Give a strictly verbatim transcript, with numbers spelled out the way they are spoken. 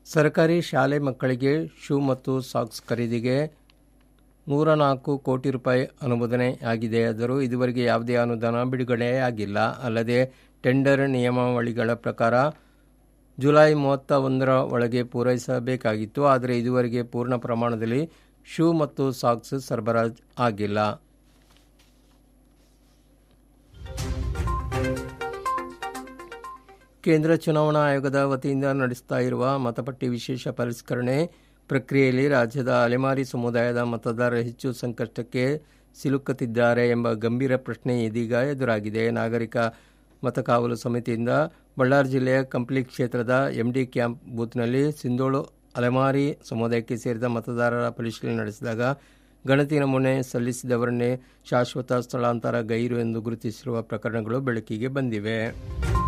ಸರ್ಕಾರಿ ಶಾಲೆ ಮಕ್ಕಳಿಗೆ ಶೂ ಮತ್ತು ಸಾಕ್ಸ್ ಖರೀದಿಗೆ ನೂರ ನಾಲ್ಕು ಕೋಟಿ ರೂಪಾಯಿ ಅನುಮೋದನೆಯಾಗಿದೆಯಾದರೂ ಇದುವರೆಗೆ ಯಾವುದೇ ಅನುದಾನ ಬಿಡುಗಡೆಯಾಗಿಲ್ಲ. ಅಲ್ಲದೆ ಟೆಂಡರ್ ನಿಯಮಾವಳಿಗಳ ಪ್ರಕಾರ ಜುಲೈ ಮೂವತ್ತ ಒಂದರ ಒಳಗೆ ಪೂರೈಸಬೇಕಾಗಿತ್ತು. ಆದರೆ ಇದುವರೆಗೆ ಪೂರ್ಣ ಪ್ರಮಾಣದಲ್ಲಿ ಶೂ ಮತ್ತು ಸಾಕ್ಸ್ ಸರಬರಾಜು ಆಗಿಲ್ಲ. ಕೇಂದ್ರ ಚುನಾವಣಾ ಆಯೋಗದ ವತಿಯಿಂದ ನಡೆಸ್ತಾ ಇರುವ ಮತಪಟ್ಟಿ ವಿಶೇಷ ಪರಿಷ್ಕರಣೆ ಪ್ರಕ್ರಿಯೆಯಲ್ಲಿ ರಾಜ್ಯದ ಅಲೆಮಾರಿ ಸಮುದಾಯದ ಮತದಾರರು ಹೆಚ್ಚು ಸಂಕಷ್ಟಕ್ಕೆ ಸಿಲುಕುತ್ತಿದ್ದಾರೆ ಎಂಬ ಗಂಭೀರ ಪ್ರಶ್ನೆ ಇದೀಗ ಎದುರಾಗಿದೆ. ನಾಗರಿಕ ಮತಕಾವಲು ಸಮಿತಿಯಿಂದ ಬಳ್ಳಾರಿ ಜಿಲ್ಲೆಯ ಕಂಪ್ಲಿ ಕ್ಷೇತ್ರದ ಎಂಡಿ ಕ್ಯಾಂಪ್ ಬೂತ್ನಲ್ಲಿ ಸಿಂಧೋಳು ಅಲೆಮಾರಿ ಸಮುದಾಯಕ್ಕೆ ಸೇರಿದ ಮತದಾರರ ಪರಿಶೀಲನೆ ನಡೆಸಿದಾಗ ಗಣತಿ ನಮೂನೆ ಸಲ್ಲಿಸಿದವರನ್ನೇ ಶಾಶ್ವತ ಸ್ಥಳಾಂತರ ಗೈರು ಎಂದು ಗುರುತಿಸಿರುವ ಪ್ರಕರಣಗಳು ಬೆಳಕಿಗೆ ಬಂದಿವೆ.